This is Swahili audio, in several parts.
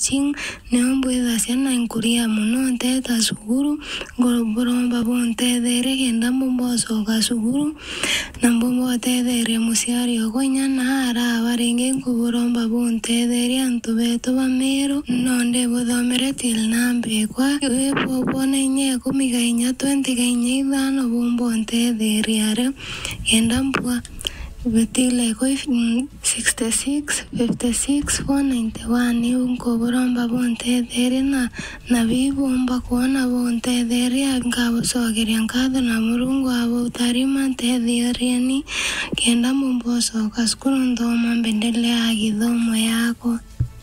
ching neombo ida siana inkuria muno nteta suguru ngoroboromba bonte dere kenda mbomboso ka suguru na mbombo te dere musiari ogonya na ara barenge kuboromba bonte dere antu beto bamero nonde bodomere til nambe kwa wepo bone nye kumiga inya 20 gainya idano bombo nte dere are kenda mbwa Betile koi 66 56 491 unko boromba bonte dere na bibomba kuona bonte dere ngabo sogeri ankado na murungu abo utarima nte dere ni kenda mumboso kaskuru ndoma mbendele agithomo yako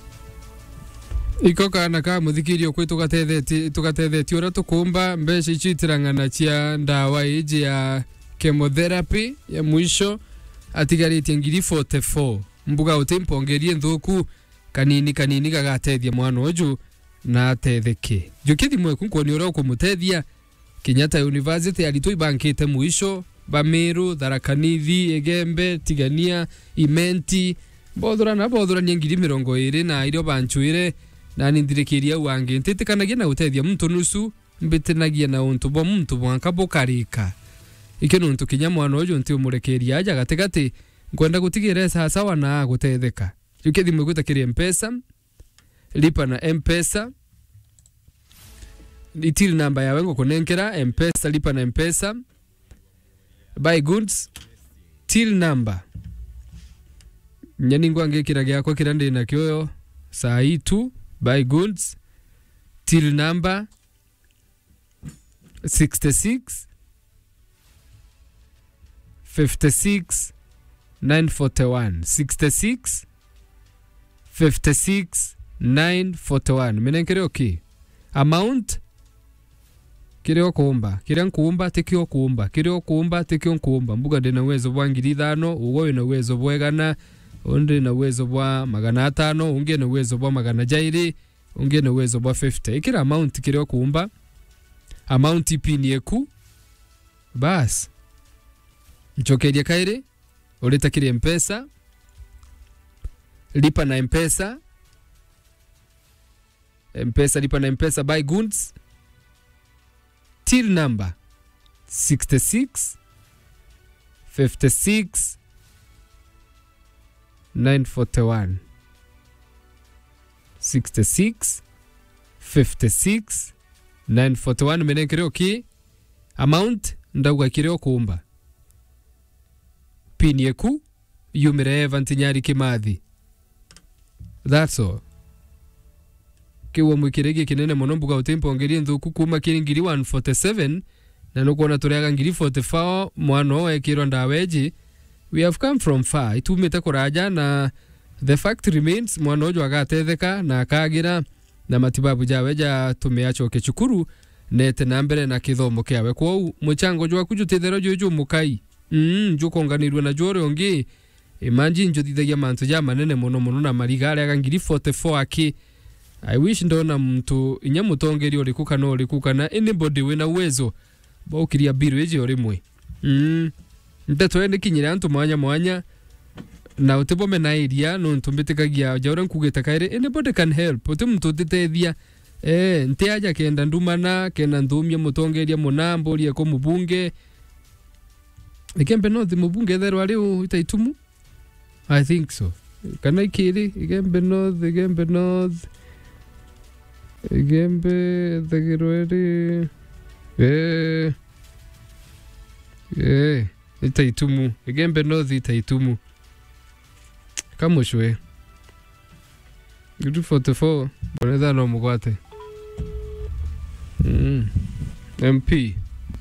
iko kana ka muthikirio kwi tugatetheti ura tukumba mbeca ichitirangana cia ndawa iji ya chemotherapy ya mwisho atigaritie ngiri 44 mbuga utimpongerie nthuku kanini gagatethia mwana uju na atetheke jukithi mweku kwoni ura kumutethia Kenyatta University alito ibankite mwisho Bamiru Tharakanithi Egembe Tigania Imenti bodhura ni ngiri 20 na irio banchuire na nindirikiria wange ntitikanagia na utethia muntu nusu mbitinagia na untu bo muntu bwanka bokarika ikeno ntu kinya mwana uju nti umurekeria aja gategate ngwenda gutigira sasa wana gutetheka yukithi mwe gutakiria mpesa lipa na mpesa till number yawe ngokunenkera mpesa lipa na mpesa buy goods till number nyani ngwange kiragia kwa kirande na kyoyo saa hii tu buy goods till number 66 56 941 66 56 941 menenkere okay amount kireo kuumba kirankuumba tekio kuumba kireo kuumba tekio kuumba mbuga ndina uwezo bwa ngiri 5 ugo ina uwezo bwegana onde na uwezo bwa 500 unge na uwezo bwa 200 unge na uwezo bwa 50 ikira amount kireo kuumba amount ipini eku bas nchokeria kaire uleta kiri mpesa lipa na mpesa lipa na mpesa buy goods till number 66 56 941 66 56 941 menekere okay amount ndauga kireo kuumba pini yeku yumire Evantinyari Kimathi that's all kiwa mwikirege kinene muno mbuga utimpongerie nthuku kuma kiri ngiri 147 na nukuona turiaga ngiri 44 mwano wekirwa ndaweji we have come from far itumite kuraja na the fact remains mwano uju agatetheka na akagira na matibabu jawe ja tumeachoke chukuru nete na mbere na kithomo kiawe kwa muchango jwa kujutethero juju mukai njukonganirwe na jore ongi imagine njutithagia mantu ja manene muno na marigare aga ngiri 44 aki I wish ndona mtu inya mutongeri orikuka no orikuka na anybody wina uwezo bokiria biru eje orimwe nteto ende kinyira antu mwanya na utebome na iria no ntumbitikagia jaura nkugeta kaire anybody can help uti mtu titethia nte aja kenda ndumana kena ndumia mutongeria munambo ria ko mubunge ikembe no mubunge thero ari itaitumu I think so kana ikiri ikembe north Igembe thagirweri itaitumu igembe north itaitumu kamushwe Good 44 boneza no mugwate MP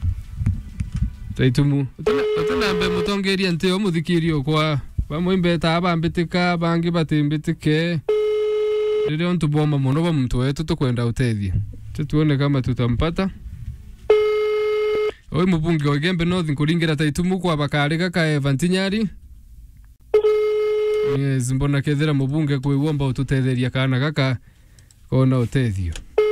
taitumu utanambe mutongeria nteo muthikirio kwa bamwimbe tabambitika bangi batimbitike Ndio ntubomba muno ba mtu wetu tukwenda utethia. Tuone kama tutampata. Oi mubunge wa Gembe North nkuringira taitumu kwa bakarika ka Evantinyari. Yes, mbona kethera mubunge kuiwomba ututetheria kana kaka kona utethio.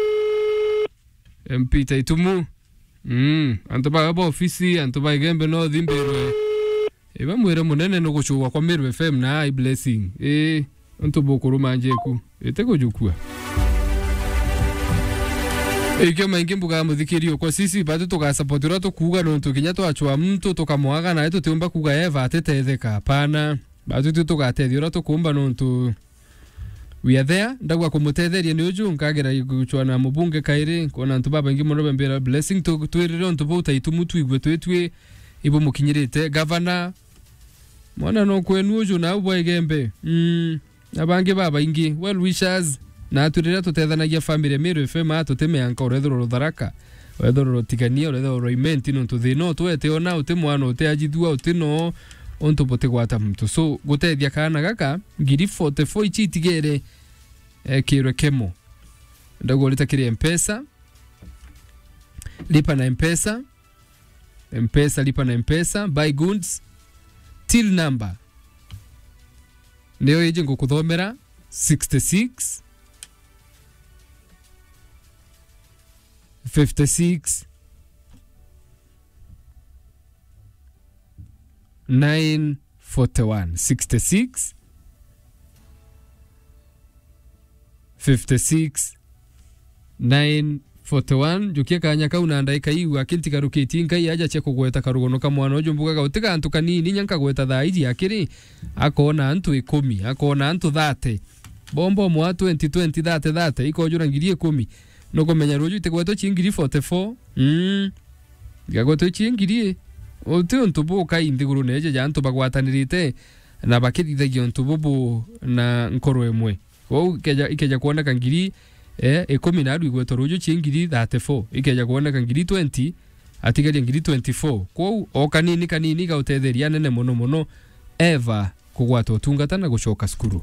MP taitumu. Antoba aba ofisi antoba Gembe North imbirwe. Eba mwere munene no guchugwa kwa Meru FM na I blessing. onto bokuru manjeku eteko jukua ikyo maingi mbuga muthikirio kwa sisi bado tukasupportira tukuga no tukinya twachwa mtu tukamwaga na eto tumba kuga eva atetetheka hapana bado tugatethira tukumba no tu we are there ndagwa kumutetheria ni uju nkagera guchwa na mubunge kairi kona ntu baba ingi muno bembera blessing to twirire onto bota itumutu igwe twetwe ibo mukinyirite governor mwana no kwenu uju na ubwa igembe abange baba ingi well wishers na turira tutethanagia family Meru FM atuteme anka urethoro rutharaka urethoro rutigania urethoro roimenti no tuthino twete ona utemwana uteajithua utino onto bote gwata mtu so gutethia kana gaka ngiri 44 ichitigere kiro kemo ndago litakiri mpesa lipa na mpesa lipa na mpesa buy goods till number leo yeje ngokuthomera 66 56 941 66 56 941 jukia kanya kauna ndaika iwa akinti karukiti nkai aja cheko gweta karugono kamwana ojo mbuga gautika antu kanini nyanka gweta thaiji akiri akona antu 10 akona antu 30 bombo mwa 2020 30 ikojura ngiri 10 no komenya roju itegweto chingiri 44 gagweto chingiri ote ontubo kai ndiguru neje janto bagwatanirite na bakithithagio ontubo na nkoro emwe ko ikeja kuona kangiri 10 na adu igweto roju chingiri 34 ikeja kuona kangiri 20 atigalia ngiri 24 ko okanini ga utetheria nene mono eva kugwata utungata na gucoka skuru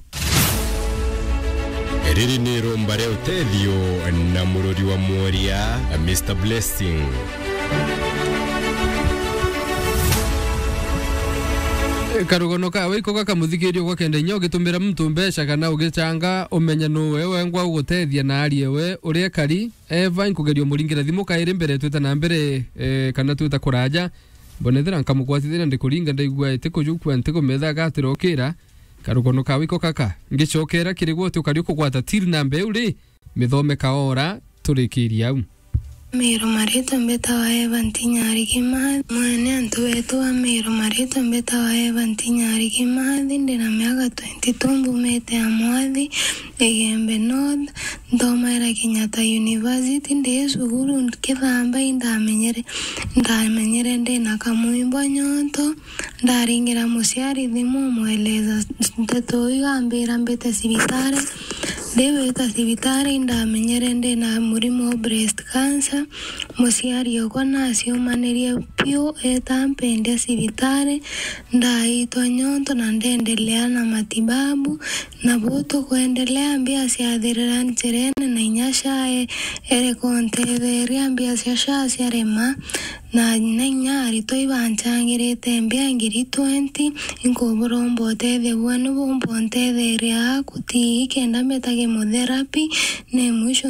Riri ni romba reo tedio na murori wa Moria Mr. Blessing. Karugono kawe iko kaka muthikirio kwa kende nyoge tumira mtu mbesha kana ugicanga umenya no wewe ngwa ugutethia na ari ewe uria kari eva inkugerio muringira thimu kaire mbere twita na mbere kana twita kuraja bonethera nkamukwatithira ndikuringa ndaigua eteko jukwa nteko metha gatirokira karugono kawe iko kaka ngicokera kirigwo tukari kugwata till number uri mithome kaora turikiria au Meru marito mbeta wa Eva Ntinyari Kimathi mwene antu wetu wa Meru marito mbeta wa Eva Ntinyari Kimathi ndina miaka 22 mbumete ya mwathi Igembe North ndomaira Kenyatta University ndi suguru kithamba ndamenyere ndina kamwimbo nyonto ndaringira muciari thimu mweleza nteto igambira mbete cibitari Deweta cibitari ndamenyere ndina murimu wa breast cancer muciari okwa nacio manirie pio etampende cibitari ndaitwa nyonto na ndendelea na matibabu na buto kuendelea mbia ciathirira njerene na inyashae ere kontetheria mbia cia ciarema na nyari toibanchangirite mbia ngiri 20 inkuburombo tethia bwanu bombo ntetheria kuti kenda metage chemotherapy ne mwisho